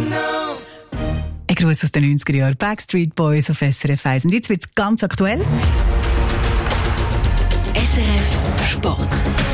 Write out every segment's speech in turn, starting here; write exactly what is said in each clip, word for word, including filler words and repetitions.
Ein Gruß aus den neunziger Jahren. Backstreet Boys auf S R F eins. Und jetzt wird es ganz aktuell. S R F Sport.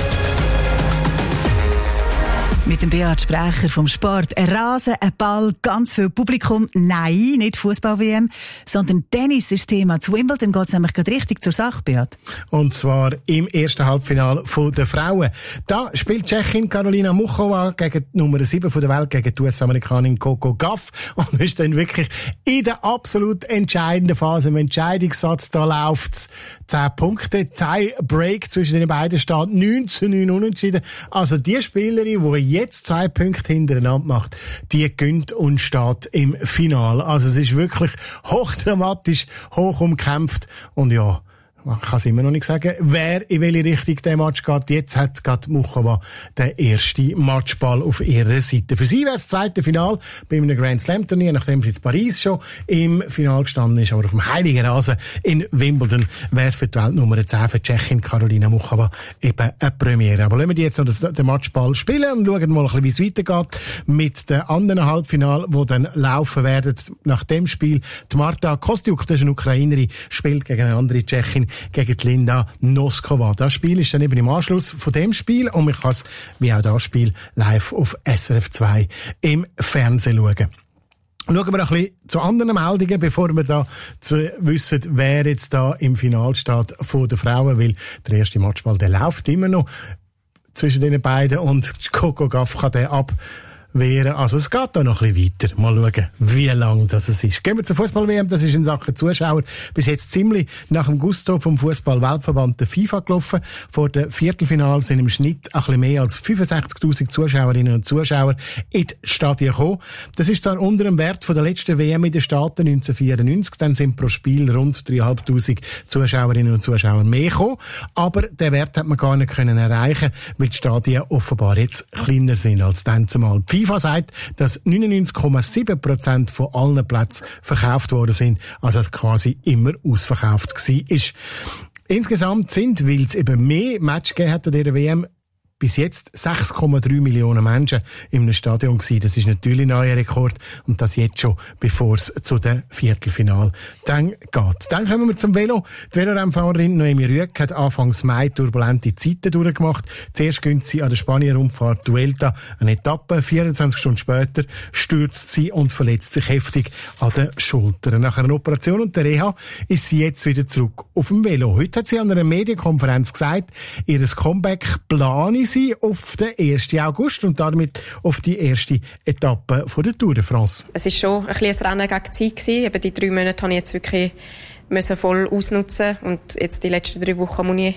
Mit dem Beat Sprecher vom Sport. Ein Rasen, ein Ball, ganz viel Publikum. Nein, nicht Fußball-W M, sondern Tennis ist das Thema. Zu Wimbledon geht es nämlich gerade richtig zur Sache, Beat. Und zwar im ersten Halbfinale der Frauen. Da spielt Tschechin Karolina Muchova gegen die Nummer sieben der Welt, gegen die U S-Amerikanerin Coco Gauff. Und ist dann wirklich in der absolut entscheidenden Phase, im Entscheidungssatz, da läuft's. Zehn Punkte, Tie Break zwischen den beiden steht neun zu neun unentschieden. Also die Spielerin, die jetzt zwei Punkte hintereinander macht, die gönnt und steht im Finale. Also es ist wirklich hochdramatisch, hoch umkämpft und ja, man kann es immer noch nicht sagen, wer in welche Richtung der Match geht. Jetzt hat gerade Muchova den ersten Matchball auf ihrer Seite. Für sie wäre das zweite Final bei einem Grand Slam Turnier, nachdem sie in Paris schon im Finale gestanden ist, aber auf dem heiligen Rasen in Wimbledon wäre es für die Weltnummer zehn für Tschechin Karolina Muchova eben eine Premiere. Aber lassen wir jetzt noch das, den Matchball spielen und schauen mal ein bisschen, wie es weitergeht mit den anderen Halbfinalen, die dann laufen werden. Nach dem Spiel die Marta Kostyuk, das ist eine Ukrainerin, spielt gegen eine andere Tschechin, gegen die Linda Noskova. Das Spiel ist dann eben im Anschluss von dem Spiel und man kann es, wie auch das Spiel, live auf S R F zwei im Fernsehen schauen. Schauen wir ein bisschen zu anderen Meldungen, bevor wir da zu wissen, wer jetzt da im Finale steht von den Frauen, weil der erste Matchball, der läuft immer noch zwischen den beiden und Coco Gauff kann den ab wäre. Also es geht da noch ein bisschen weiter. Mal schauen, wie lang das es ist. Gehen wir zur Fußball-W M. Das ist in Sachen Zuschauer bis jetzt ziemlich nach dem Gusto vom Fußball-Weltverband der FIFA gelaufen. Vor dem Viertelfinale sind im Schnitt ein bisschen mehr als fünfundsechzigtausend Zuschauerinnen und Zuschauer in die Stadien gekommen. Das ist zwar unter dem Wert von der letzten W M in den Staaten neunzehnhundertvierundneunzig. Dann sind pro Spiel rund dreitausendfünfhundert Zuschauerinnen und Zuschauer mehr gekommen. Aber den Wert hat man gar nicht können erreichen, weil die Stadien offenbar jetzt kleiner sind als dann zumal. Die FIFA sagt, dass neunundneunzig Komma sieben Prozent von allen Plätzen verkauft worden sind, also quasi immer ausverkauft gewesen ist. Insgesamt sind, weil es eben mehr Match gegeben hat an dieser W M, bis jetzt sechs Komma drei Millionen Menschen in einem Stadion gewesen. Das ist natürlich ein neuer Rekord und das jetzt schon, bevor es zu dem Viertelfinale dann geht. Dann kommen wir zum Velo. Die Velorennfahrerin Noemi Rüegg hat Anfangs Mai turbulente Zeiten durchgemacht. Zuerst gönnt sie an der Spanier-Rundfahrt Vuelta eine Etappe. vierundzwanzig Stunden später stürzt sie und verletzt sich heftig an den Schultern. Nach einer Operation und der Reha ist sie jetzt wieder zurück auf dem Velo. Heute hat sie an einer Medienkonferenz gesagt, ihr Comeback plane sie auf den ersten August und damit auf die erste Etappe von der Tour de France. Es war schon ein kleines Rennen gegen die Zeit gewesen. Eben die drei Monate habe ich jetzt wirklich müssen voll ausnutzen und jetzt die letzten drei Wochen muss ich